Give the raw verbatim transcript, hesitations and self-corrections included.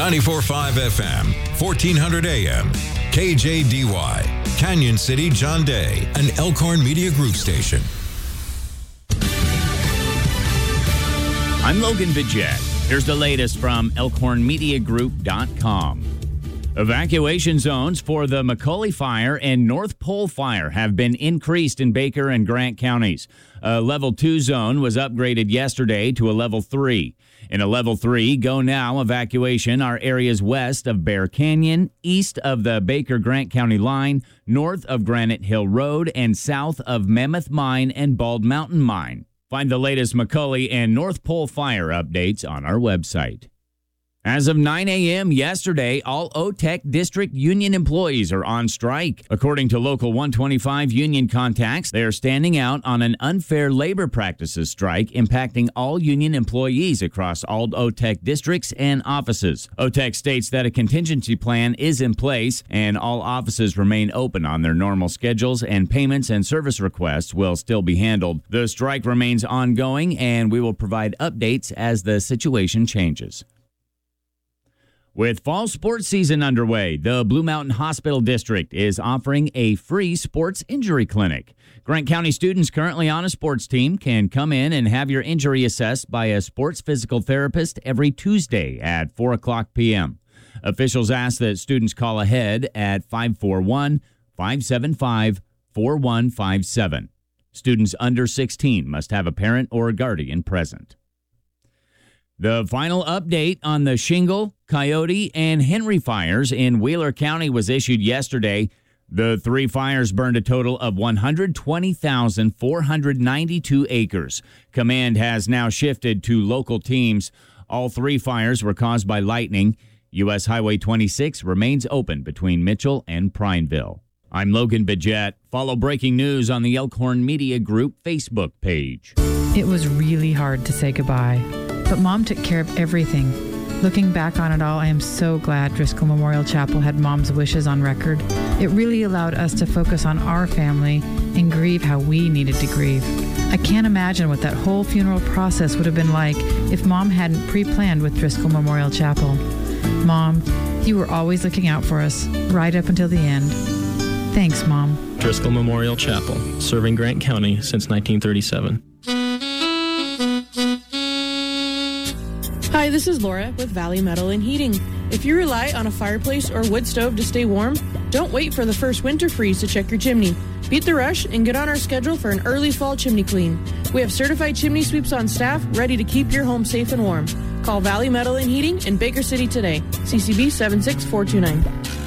ninety-four point five F M, fourteen hundred A M, K J D Y, Canyon City, John Day, an Elkhorn Media Group station. I'm Logan Vidjet. Here's the latest from Elkhorn Media Group dot com. Evacuation zones for the McCully Fire and North Pole Fire have been increased in Baker and Grant counties. A level two zone was upgraded yesterday to a level three. In a level three, go now evacuation are areas west of Bear Canyon, east of the Baker-Grant County line, north of Granite Hill Road, and south of Mammoth Mine and Bald Mountain Mine. Find the latest McCully and North Pole Fire updates on our website. As of nine a.m. yesterday, all O T E C district union employees are on strike. According to Local one twenty-five union contacts, they are standing out on an unfair labor practices strike impacting all union employees across all O T E C districts and offices. O T E C states that a contingency plan is in place and all offices remain open on their normal schedules and payments and service requests will still be handled. The strike remains ongoing and we will provide updates as the situation changes. With fall sports season underway, the Blue Mountain Hospital District is offering a free sports injury clinic. Grant County students currently on a sports team can come in and have your injury assessed by a sports physical therapist every Tuesday at four o'clock p.m. Officials ask that students call ahead at five four one, five seven five, four one five seven. Students under sixteen must have a parent or a guardian present. The final update on the Shingle, Coyote, and Henry fires in Wheeler County was issued yesterday. The three fires burned a total of one hundred twenty thousand four hundred ninety-two acres. Command has now shifted to local teams. All three fires were caused by lightning. U S Highway twenty-six remains open between Mitchell and Prineville. I'm Logan Vidjet. Follow breaking news on the Elkhorn Media Group Facebook page. It was really hard to say goodbye. But Mom took care of everything. Looking back on it all, I am so glad Driscoll Memorial Chapel had Mom's wishes on record. It really allowed us to focus on our family and grieve how we needed to grieve. I can't imagine what that whole funeral process would have been like if Mom hadn't pre-planned with Driscoll Memorial Chapel. Mom, you were always looking out for us, right up until the end. Thanks, Mom. Driscoll Memorial Chapel, serving Grant County since nineteen thirty-seven. Hi, this is Laura with Valley Metal and Heating. If you rely on a fireplace or wood stove to stay warm, don't wait for the first winter freeze to check your chimney. Beat the rush and get on our schedule for an early fall chimney clean. We have certified chimney sweeps on staff ready to keep your home safe and warm. Call Valley Metal and Heating in Baker City today. C C B seven six four two nine.